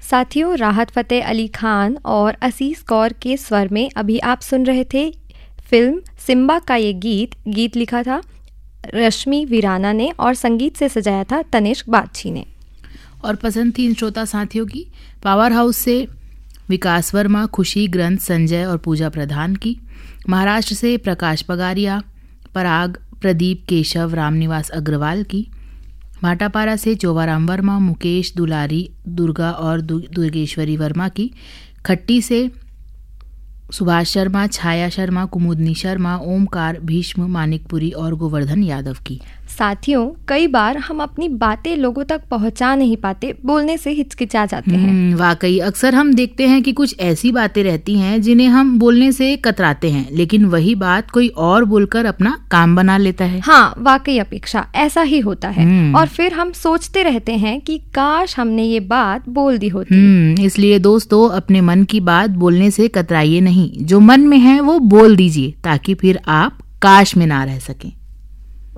साथियों, राहत फ़तेह अली खान और असीस कौर के स्वर में अभी आप सुन रहे थे फिल्म सिम्बा का ये गीत लिखा था रश्मि वीराना ने और संगीत से सजाया था तनिष्क बागची ने। और पसंद थी इन श्रोता साथियों की पावर हाउस से विकास वर्मा, खुशी ग्रंथ, संजय और पूजा प्रधान की। महाराष्ट्र से प्रकाश पगारिया, पराग, प्रदीप, केशव, रामनिवास अग्रवाल की। भाटापारा से चोवाराम वर्मा, मुकेश, दुलारी, दुर्गा और दुर्गेश्वरी वर्मा की। खट्टी से सुभाष शर्मा, छाया शर्मा, कुमुदनी शर्मा, ओमकार, भीष्म, मानिकपुरी और गोवर्धन यादव की। साथियों, कई बार हम अपनी बातें लोगों तक पहुंचा नहीं पाते, बोलने से हिचकिचा जाते हैं। वाकई अक्सर हम देखते हैं कि कुछ ऐसी बातें रहती हैं जिन्हें हम बोलने से कतराते हैं, लेकिन वही बात कोई और बोलकर अपना काम बना लेता है। हाँ, वाकई अपेक्षा ऐसा ही होता है और फिर हम सोचते रहते हैं कि काश हमने ये बात बोल दी होती। इसलिए दोस्तों, अपने मन की बात बोलने से कतराइए नहीं, जो मन में है वो बोल दीजिए ताकि फिर आप काश में ना रह सकें।